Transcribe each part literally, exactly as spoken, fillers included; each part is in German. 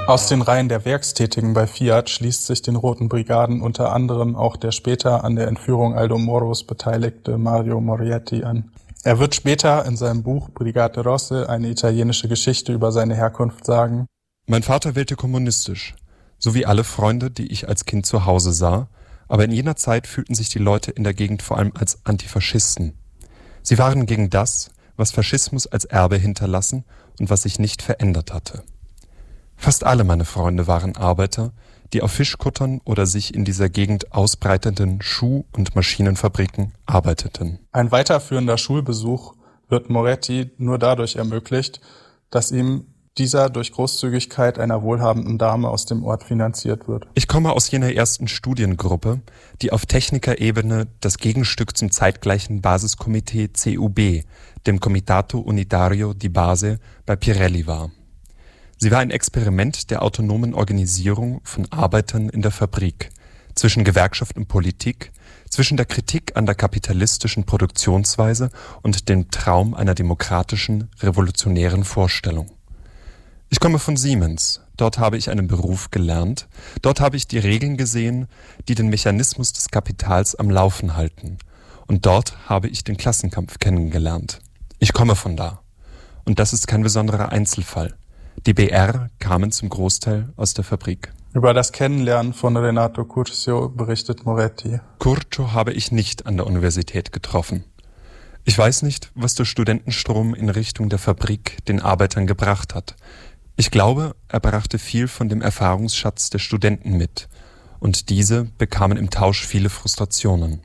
Aus den Reihen der Werkstätigen bei Fiat schließt sich den Roten Brigaden unter anderem auch der später an der Entführung Aldo Moros beteiligte Mario Moretti an. Er wird später in seinem Buch Brigate Rosse, eine italienische Geschichte über seine Herkunft, sagen: Mein Vater wählte kommunistisch, so wie alle Freunde, die ich als Kind zu Hause sah, aber in jener Zeit fühlten sich die Leute in der Gegend vor allem als Antifaschisten. Sie waren gegen das, was Faschismus als Erbe hinterlassen und was sich nicht verändert hatte. Fast alle meine Freunde waren Arbeiter, die auf Fischkuttern oder sich in dieser Gegend ausbreitenden Schuh- und Maschinenfabriken arbeiteten. Ein weiterführender Schulbesuch wird Moretti nur dadurch ermöglicht, dass ihm dieser durch Großzügigkeit einer wohlhabenden Dame aus dem Ort finanziert wird. Ich komme aus jener ersten Studiengruppe, die auf Technikerebene das Gegenstück zum zeitgleichen Basiskomitee C U B, dem Comitato Unitario di Base, bei Pirelli war. Sie war ein Experiment der autonomen Organisierung von Arbeitern in der Fabrik, zwischen Gewerkschaft und Politik, zwischen der Kritik an der kapitalistischen Produktionsweise und dem Traum einer demokratischen, revolutionären Vorstellung. Ich komme von Siemens, dort habe ich einen Beruf gelernt, dort habe ich die Regeln gesehen, die den Mechanismus des Kapitals am Laufen halten, und dort habe ich den Klassenkampf kennengelernt. Ich komme von da. Und das ist kein besonderer Einzelfall. Die B R kamen zum Großteil aus der Fabrik. Über das Kennenlernen von Renato Curcio berichtet Moretti: Curcio habe ich nicht an der Universität getroffen. Ich weiß nicht, was der Studentenstrom in Richtung der Fabrik den Arbeitern gebracht hat. Ich glaube, er brachte viel von dem Erfahrungsschatz der Studenten mit, und diese bekamen im Tausch viele Frustrationen.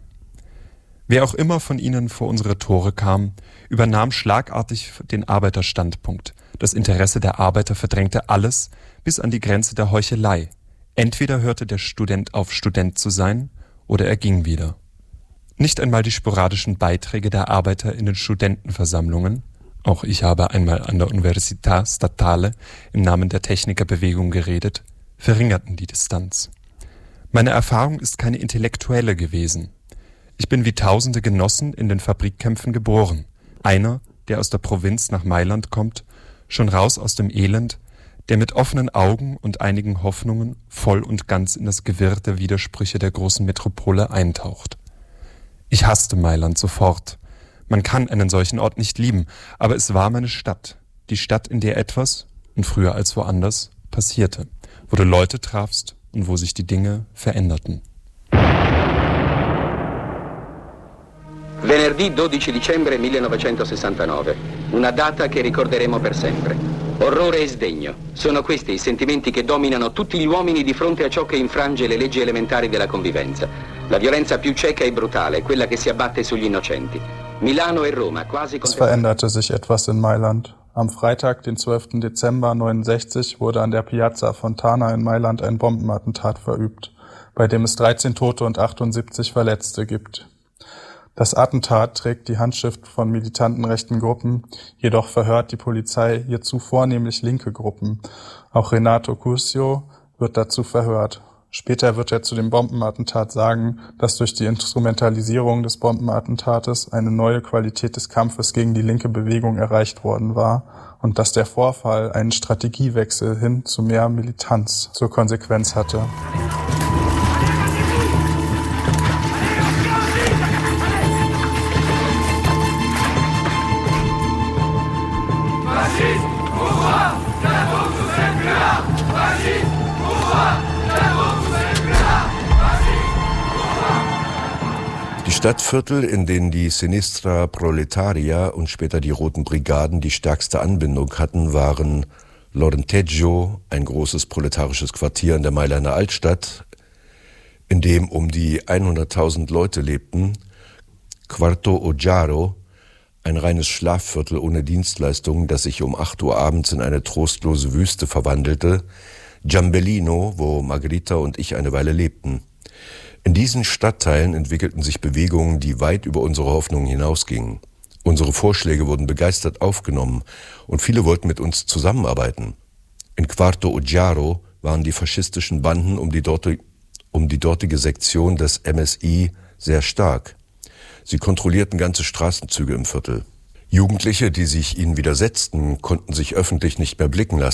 Wer auch immer von ihnen vor unsere Tore kam, übernahm schlagartig den Arbeiterstandpunkt. Das Interesse der Arbeiter verdrängte alles bis an die Grenze der Heuchelei. Entweder hörte der Student auf, Student zu sein, oder er ging wieder. Nicht einmal die sporadischen Beiträge der Arbeiter in den Studentenversammlungen, auch ich habe einmal an der Università Statale im Namen der Technikerbewegung geredet, verringerten die Distanz. Meine Erfahrung ist keine intellektuelle gewesen. Ich bin wie tausende Genossen in den Fabrikkämpfen geboren. Einer, der aus der Provinz nach Mailand kommt, schon raus aus dem Elend, der mit offenen Augen und einigen Hoffnungen voll und ganz in das Gewirr der Widersprüche der großen Metropole eintaucht. Ich hasste Mailand sofort. Man kann einen solchen Ort nicht lieben, aber es war meine Stadt, die Stadt, in der etwas, und früher als woanders, passierte, wo du Leute trafst und wo sich die Dinge veränderten. Venerdì dodici dicembre millenovecentosessantanove, una data che ricorderemo per sempre. Orrore e sdegno, sono questi i sentimenti che dominano tutti gli uomini di fronte a ciò che infrange le leggi elementari della convivenza. La violenza più cieca e brutale, quella che si abbatte sugli innocenti. Milano e Roma quasi... Es veränderte sich etwas in Mailand. Am Freitag, den zwölften Dezember neunundsechzig, wurde an der Piazza Fontana in Mailand ein Bombenattentat verübt, bei dem es dreizehn Tote und achtundsiebzig Verletzte gibt. Das Attentat trägt die Handschrift von militanten rechten Gruppen, jedoch verhört die Polizei hierzu vornehmlich linke Gruppen. Auch Renato Curcio wird dazu verhört. Später wird er zu dem Bombenattentat sagen, dass durch die Instrumentalisierung des Bombenattentates eine neue Qualität des Kampfes gegen die linke Bewegung erreicht worden war und dass der Vorfall einen Strategiewechsel hin zu mehr Militanz zur Konsequenz hatte. Die Stadtviertel, in denen die Sinistra Proletaria und später die Roten Brigaden die stärkste Anbindung hatten, waren L'Orenteggio, ein großes proletarisches Quartier in der Mailänder Altstadt, in dem um die hunderttausend Leute lebten, Quarto Oggiaro, ein reines Schlafviertel ohne Dienstleistungen, das sich um acht Uhr abends in eine trostlose Wüste verwandelte, Giambellino, wo Margherita und ich eine Weile lebten. In diesen Stadtteilen entwickelten sich Bewegungen, die weit über unsere Hoffnungen hinausgingen. Unsere Vorschläge wurden begeistert aufgenommen und viele wollten mit uns zusammenarbeiten. In Quarto Oggiaro waren die faschistischen Banden um die, dortige, um die dortige Sektion des M S I sehr stark. Sie kontrollierten ganze Straßenzüge im Viertel. Jugendliche, die sich ihnen widersetzten, konnten sich öffentlich nicht mehr blicken lassen.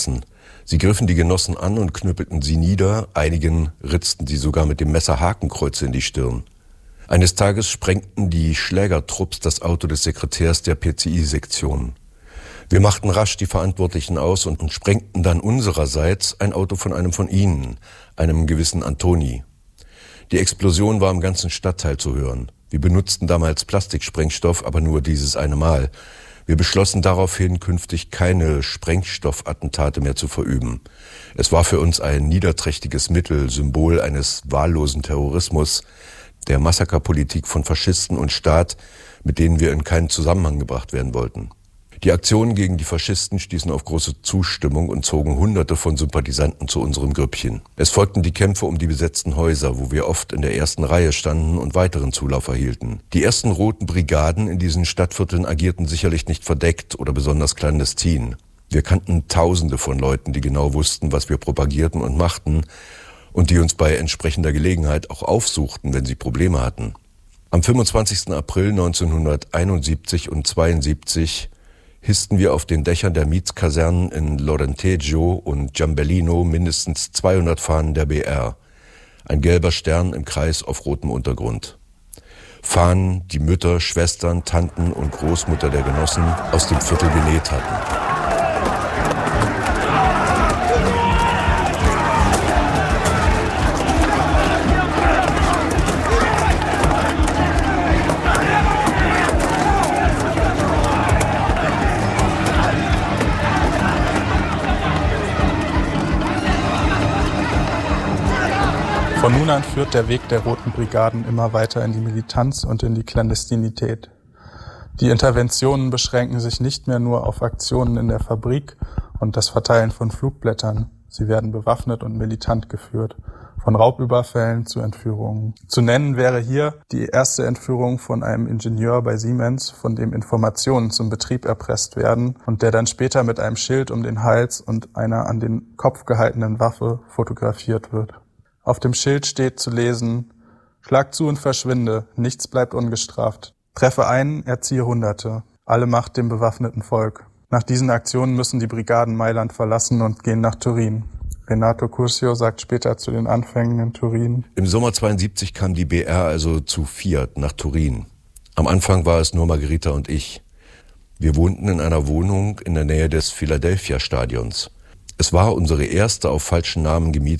Sie griffen die Genossen an und knüppelten sie nieder, einigen ritzten sie sogar mit dem Messer Hakenkreuze in die Stirn. Eines Tages sprengten die Schlägertrupps das Auto des Sekretärs der P C I-Sektion. Wir machten rasch die Verantwortlichen aus und sprengten dann unsererseits ein Auto von einem von ihnen, einem gewissen Antoni. Die Explosion war im ganzen Stadtteil zu hören. Wir benutzten damals Plastiksprengstoff, aber nur dieses eine Mal. Wir beschlossen daraufhin, künftig keine Sprengstoffattentate mehr zu verüben. Es war für uns ein niederträchtiges Mittel, Symbol eines wahllosen Terrorismus, der Massakerpolitik von Faschisten und Staat, mit denen wir in keinen Zusammenhang gebracht werden wollten. Die Aktionen gegen die Faschisten stießen auf große Zustimmung und zogen Hunderte von Sympathisanten zu unserem Grüppchen. Es folgten die Kämpfe um die besetzten Häuser, wo wir oft in der ersten Reihe standen und weiteren Zulauf erhielten. Die ersten roten Brigaden in diesen Stadtvierteln agierten sicherlich nicht verdeckt oder besonders clandestin. Wir kannten Tausende von Leuten, die genau wussten, was wir propagierten und machten und die uns bei entsprechender Gelegenheit auch aufsuchten, wenn sie Probleme hatten. Am fünfundzwanzigsten April neunzehnhunderteinundsiebzig und zweiundsiebzig hissten wir auf den Dächern der Mietskasernen in Lorenteggio und Giambellino mindestens zweihundert Fahnen der B R. Ein gelber Stern im Kreis auf rotem Untergrund. Fahnen, die Mütter, Schwestern, Tanten und Großmutter der Genossen aus dem Viertel genäht hatten. Von nun an führt der Weg der Roten Brigaden immer weiter in die Militanz und in die Klandestinität. Die Interventionen beschränken sich nicht mehr nur auf Aktionen in der Fabrik und das Verteilen von Flugblättern. Sie werden bewaffnet und militant geführt, von Raubüberfällen zu Entführungen. Zu nennen wäre hier die erste Entführung von einem Ingenieur bei Siemens, von dem Informationen zum Betrieb erpresst werden und der dann später mit einem Schild um den Hals und einer an den Kopf gehaltenen Waffe fotografiert wird. Auf dem Schild steht zu lesen: Schlag zu und verschwinde, nichts bleibt ungestraft. Treffe einen, erziehe Hunderte. Alle Macht dem bewaffneten Volk. Nach diesen Aktionen müssen die Brigaden Mailand verlassen und gehen nach Turin. Renato Curcio sagt später zu den Anfängen in Turin: Im Sommer zweiundsiebzig kam die B R also zu viert nach Turin. Am Anfang war es nur Margherita und ich. Wir wohnten in einer Wohnung in der Nähe des Philadelphia-Stadions. Es war unsere erste auf falschen Namen gemietete